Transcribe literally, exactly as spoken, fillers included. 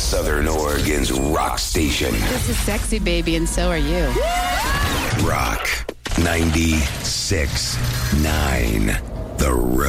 Southern Oregon's rock station. This is sexy, baby, and so are you. Rock ninety-six point nine. The Road.